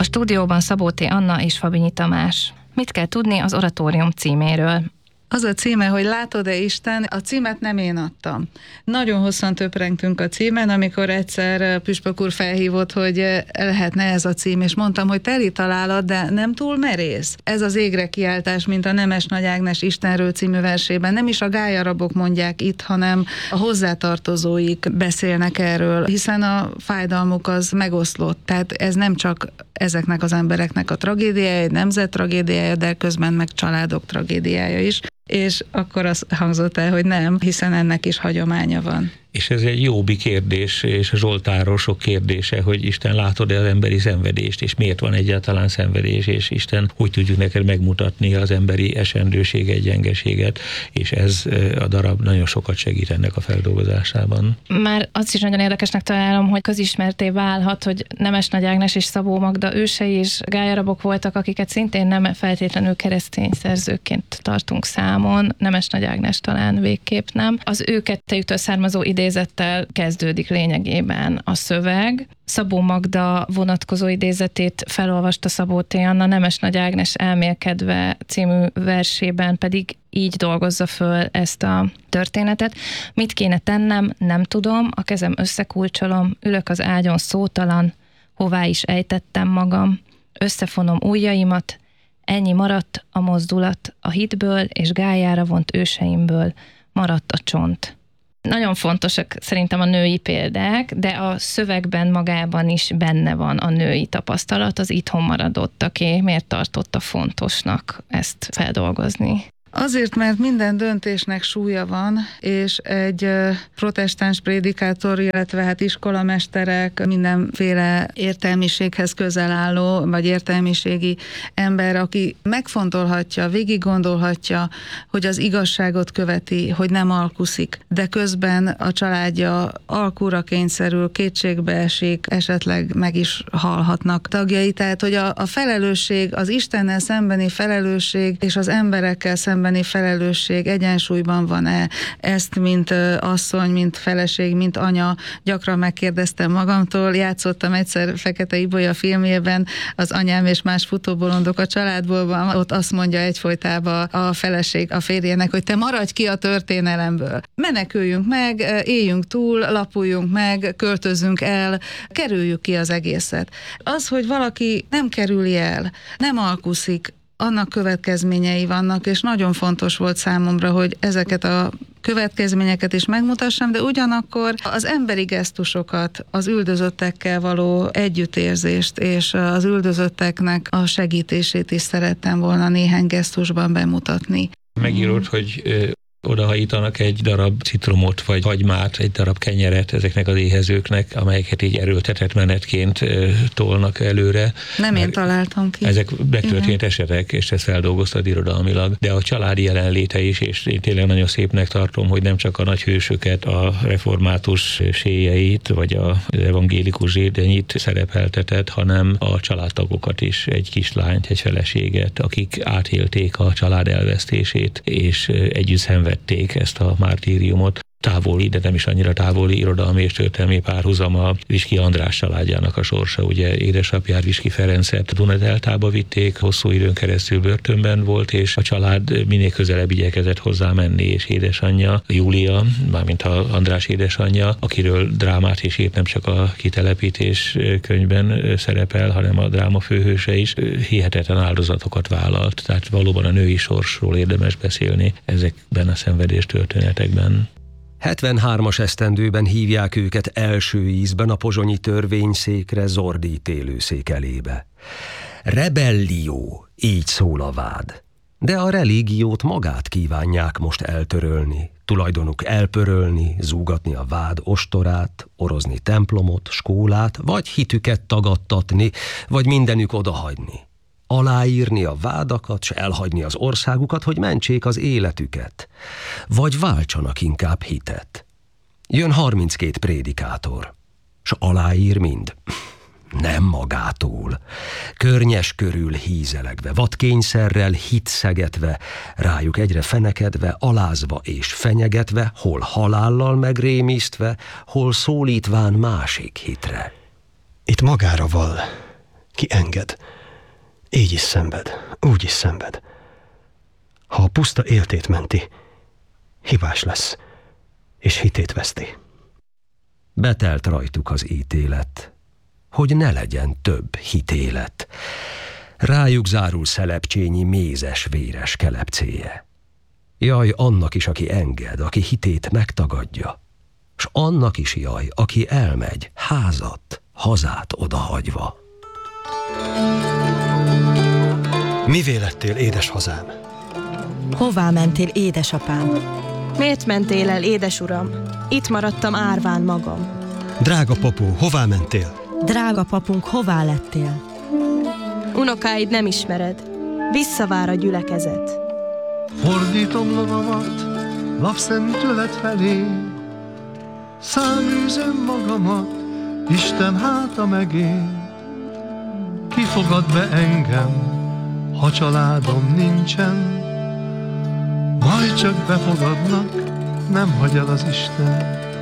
A stúdióban Szabó T. Anna és Fabinyi Tamás. Mit kell tudni az oratórium címéről? Az a címe, hogy Látod-e Isten, a címet nem én adtam. Nagyon hosszan töprengtünk a címen, amikor egyszer Püspök úr felhívott, hogy lehetne ez a cím, és mondtam, hogy teli találat, de nem túl merész. Ez az égre kiáltás, mint a Nemes Nagy Ágnes Istenről című versében. Nem is a gályarabok mondják itt, hanem a hozzátartozóik beszélnek erről, hiszen a fájdalmuk az megoszlott. Tehát ez nem csak ezeknek az embereknek a tragédiája, egy nemzet tragédiája, de közben meg családok tragédiája is. És akkor az hangzott el, hogy nem, hiszen ennek is hagyománya van. És ez egy Jóbi kérdés, és a Zsoltárosok kérdése, hogy Isten látod-e az emberi szenvedést, és miért van egyáltalán szenvedés, és Isten hogy tudjuk neked megmutatni az emberi esendőséget, gyengeséget, és ez a darab nagyon sokat segít ennek a feldolgozásában. Már azt is nagyon érdekesnek találom, hogy közismerté válhat, hogy Nemes Nagy Ágnes és Szabó Magda ősei és gályarabok voltak, akiket szintén nem feltétlenül keresztény szerzőként tartunk számon, Nemes Nagy Ágnes talán végképp nem. Az ő kettejüktől származó idézettel kezdődik lényegében a szöveg. Szabó Magda vonatkozó idézetét felolvasta Szabó T. Anna Nemes Nagy Ágnes Elmélkedve című versében pedig így dolgozza föl ezt a történetet. Mit kéne tennem, nem tudom, a kezem összekulcsolom, ülök az ágyon szótalan, hová is ejtettem magam, összefonom ujjaimat, ennyi maradt a mozdulat, a hitből és gályára vont őseimből maradt a csont. Nagyon fontosak szerintem a női példák, de a szövegben magában is benne van a női tapasztalat, az itthon maradottaké, miért tartotta fontosnak ezt feldolgozni. Azért, mert minden döntésnek súlya van, és egy protestáns prédikátor, illetve hát iskolamesterek, mindenféle értelmiséghez közel álló, vagy értelmiségi ember, aki megfontolhatja, végig gondolhatja, hogy az igazságot követi, hogy nem alkuszik, de közben a családja alkúra kényszerül, kétségbe esik, esetleg meg is halhatnak tagjai. Tehát, hogy a felelősség, az Istennel szembeni felelősség és az emberekkel szembeni felelősség egyensúlyban van-e? Ezt, mint asszony, mint feleség, mint anya, gyakran megkérdeztem magamtól. Játszottam egyszer Fekete Ibolya filmjében, az Anyám és más futóbolondok a családból, ott azt mondja egyfolytában a feleség a férjének, hogy te maradj ki a történelemből. Meneküljünk meg, éljünk túl, lapuljunk meg, költözzünk el, kerüljük ki az egészet. Az, hogy valaki nem kerüli el, nem alkuszik, annak következményei vannak, és nagyon fontos volt számomra, hogy ezeket a következményeket is megmutassam, de ugyanakkor az emberi gesztusokat, az üldözöttekkel való együttérzést és az üldözötteknek a segítését is szerettem volna néhány gesztusban bemutatni. Megírod, hogy odahajítanak egy darab citromot, vagy hagymát, egy darab kenyeret ezeknek az éhezőknek, amelyeket így erőltetett menetként tolnak előre. Nem én találtam ki. Ezek betörtént esetek, és ezt feldolgoztad irodalmilag, de a családi jelenléte is, és én tényleg nagyon szépnek tartom, hogy nem csak a nagy hősöket, a református séjeit, vagy az evangélikus zsédenyit szerepeltetett, hanem a családtagokat is, egy kislányt, egy feleséget, akik átélték a család elvesztését, és együtt szenvedték ezt a mártíriumot. Távoli, de nem is annyira távoli irodalmi és történelmi párhuzam a Viski András családjának a sorsa. Ugye édesapját, Viski Ferencet Duna-deltába vitték, hosszú időn keresztül börtönben volt, és a család minél közelebb igyekezett hozzá menni, és édesanyja, Júlia, mármint a András édesanyja, akiről drámát is írt, nem csak a Kitelepítés könyvben szerepel, hanem a dráma főhőse is, hihetetlen áldozatokat vállalt. Tehát valóban a női sorsról érdemes beszélni ezekben a szenvedés történetekben. 73-as esztendőben hívják őket első ízben a pozsonyi törvényszékre, Zordi ítélőszék elébe. Rebellió, így szól a vád. De a religiót magát kívánják most eltörölni, tulajdonuk elpörölni, zúgatni a vád ostorát, orozni templomot, skólát, vagy hitüket tagadtatni, vagy mindenük odahagyni. Aláírni a vádakat, s elhagyni az országukat, hogy mentsék az életüket. Vagy váltsanak inkább hitet. Jön 32 prédikátor, s aláír mind. Nem magától. Környes körül hízelegve, vadkényszerrel hitszegetve, rájuk egyre fenekedve, alázva és fenyegetve, hol halállal megrémisztve, hol szólítván másik hitre. Itt magára val. Ki enged, így is szenved, úgy is szenved. Ha a puszta éltét menti, hibás lesz, és hitét veszti. Betelt rajtuk az ítélet, hogy ne legyen több hitélet. Rájuk zárul Szelepcsényi mézes, véres kelepcéje. Jaj, annak is, aki enged, aki hitét megtagadja, s annak is jaj, aki elmegy, házat, hazát odahagyva. Mivé lettél, édes hazám? Hová mentél, édesapám? Miért mentél el, édesuram? Itt maradtam árván magam. Drága papó, hová mentél? Drága papunk, hová lettél? Unokáid nem ismered. Visszavár a gyülekezet. Fordítom lovamat lapszemtület felé, száműzöm magamat Isten háta mögé. Ki fogad be engem, ha családom nincsen? Majd csak befogadnak, nem hagy el az Isten.